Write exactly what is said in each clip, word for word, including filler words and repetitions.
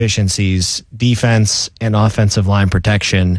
deficiencies, defense and offensive line protection.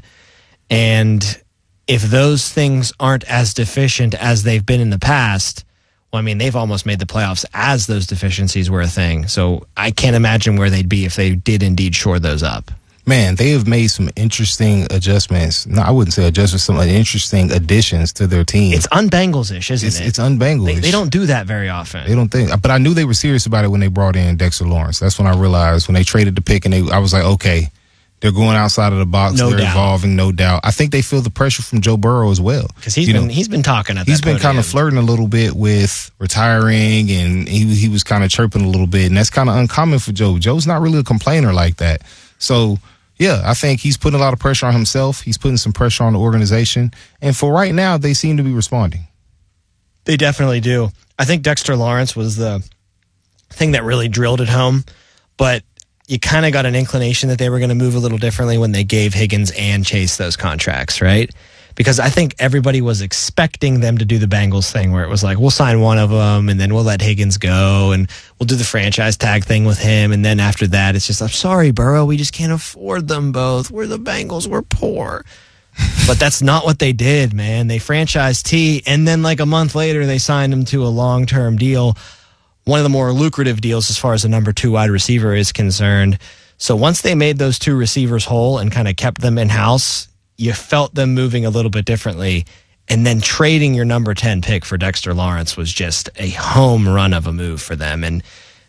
And if those things aren't as deficient as they've been in the past, well, I mean, they've almost made the playoffs as those deficiencies were a thing. So I can't imagine where they'd be if they did indeed shore those up. Man, they have made some interesting adjustments. No, I wouldn't say adjustments, some interesting additions to their team. It's un-Bengals-ish, isn't it's, it? It's un-Bengals-ish. They, they don't do that very often. They don't think. But I knew they were serious about it when they brought in Dexter Lawrence. That's when I realized when they traded the pick, and they, I was like, okay, they're going outside of the box. No they're doubt. evolving, no doubt. I think they feel the pressure from Joe Burrow as well. Because he's you been know, he's been talking at He's that been podium. kind of flirting a little bit with retiring, and he he was kind of chirping a little bit, and that's kind of uncommon for Joe. Joe's not really a complainer like that. So, yeah, I think he's putting a lot of pressure on himself. He's putting some pressure on the organization. And for right now, they seem to be responding. They definitely do. I think Dexter Lawrence was the thing that really drilled it home. But you kind of got an inclination that they were going to move a little differently when they gave Higgins and Chase those contracts, right? Because I think everybody was expecting them to do the Bengals thing where it was like, we'll sign one of them and then we'll let Higgins go and we'll do the franchise tag thing with him. And then after that, it's just, I'm sorry, Burrow, we just can't afford them both. We're the Bengals. We're poor. But that's not what they did, man. They franchised T, and then like a month later, they signed him to a long-term deal, one of the more lucrative deals as far as the number two wide receiver is concerned. So once they made those two receivers whole and kind of kept them in-house, you felt them moving a little bit differently. And then trading your number ten pick for Dexter Lawrence was just a home run of a move for them. And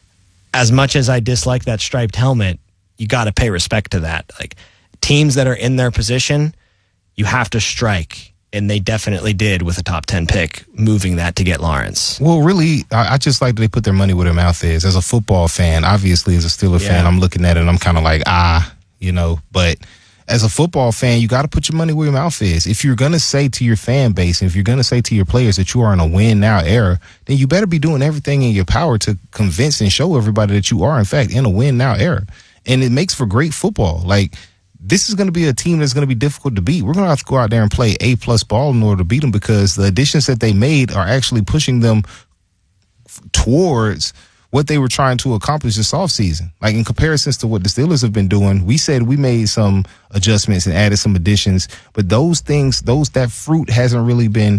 as much as I dislike that striped helmet, you got to pay respect to that. Like, teams that are in their position, you have to strike. And they definitely did with a top ten pick, moving that to get Lawrence. Well, really, I, I just like that they put their money where their mouth is. As a football fan, obviously, as a Steeler Yeah. fan, I'm looking at it and I'm kind of like, ah, you know, but as a football fan, you got to put your money where your mouth is. If you're going to say to your fan base, and if you're going to say to your players that you are in a win now era, then you better be doing everything in your power to convince and show everybody that you are, in fact, in a win now era. And it makes for great football. Like, this is going to be a team that's going to be difficult to beat. We're going to have to go out there and play A-plus ball in order to beat them, because the additions that they made are actually pushing them f- towards what they were trying to accomplish this offseason. Like, in comparisons to what the Steelers have been doing, we said we made some adjustments and added some additions, but those things, those that fruit hasn't really been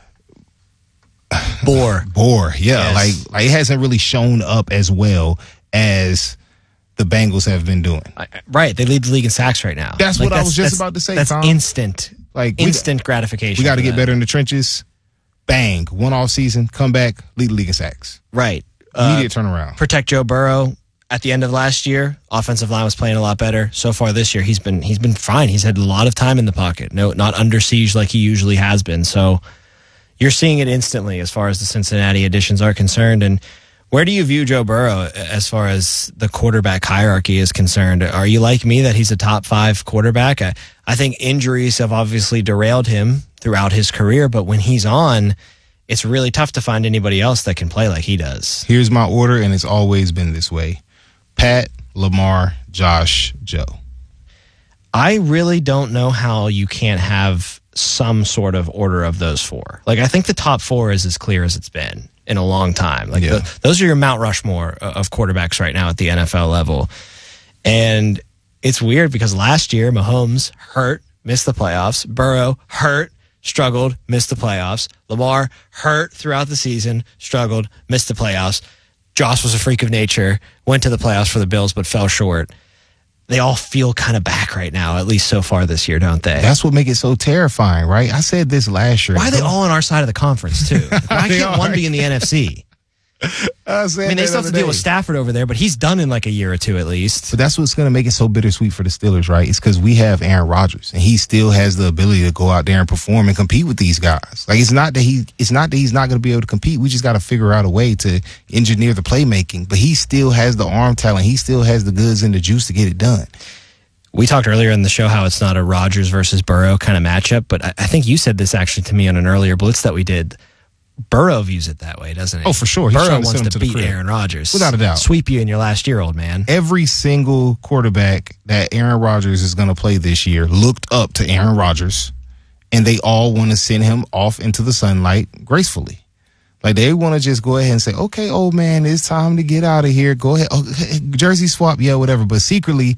Bore. bore. Yeah, Yes. like, like it hasn't really shown up as well as the Bengals have been doing. I- Right. They lead the league in sacks right now. That's Like, what I was just that's- about to say, That's Tom. instant. Like, we- instant gratification. We got to for get them. better in the trenches. Bang. One off season, come back, lead the league in sacks. Right. Immediate Uh, turnaround. protect Joe Burrow. At the end of last year, offensive line was playing a lot better. So far this year, he's been he's been fine. He's had a lot of time in the pocket. No, not under siege like he usually has been. So you're seeing it instantly as far as the Cincinnati additions are concerned. And where do you view Joe Burrow as far as the quarterback hierarchy is concerned? Are you like me that he's a top five quarterback? I, I think injuries have obviously derailed him throughout his career, but when he's on, it's really tough to find anybody else that can play like he does. Here's my order, and it's always been this way: Pat, Lamar, Josh, Joe. I really don't know how you can't have some sort of order of those four. Like, I think the top four is as clear as it's been in a long time. Like, Yeah. the, those are your Mount Rushmore of quarterbacks right now at the N F L level. And it's weird because last year, Mahomes hurt, missed the playoffs. Burrow hurt, struggled, missed the playoffs. Lamar hurt throughout the season, struggled, missed the playoffs. Josh was a freak of nature, went to the playoffs for the Bills, but fell short. They all feel kind of back right now, at least so far this year, don't they? That's what makes it so terrifying, right? I said this last year. Why are they all on our side of the conference, too? Like, why They can't are. one be in the N F C? I, said I mean, they that still have the to deal other with day. Stafford over there, but he's done in like a year or two at least. But that's what's going to make it so bittersweet for the Steelers, right? It's because we have Aaron Rodgers, and he still has the ability to go out there and perform and compete with these guys. Like, it's not that he, it's not that he's not going to be able to compete. We just got to figure out a way to engineer the playmaking. But he still has the arm talent. He still has the goods and the juice to get it done. We talked earlier in the show how it's not a Rodgers versus Burrow kind of matchup, but I, I think you said this actually to me on an earlier blitz that we did. Burrow views it that way, doesn't he? Oh, for sure. He's Burrow trying to wants send him to to the beat crib. Aaron Rodgers. Without a doubt. Sweep you in your last year, old man. Every single quarterback that Aaron Rodgers is going to play this year looked up to Aaron Rodgers, and they all want to send him off into the sunlight gracefully. Like, they want to just go ahead and say, okay, old man, it's time to get out of here. Go ahead. Oh, jersey swap, yeah, whatever. But secretly,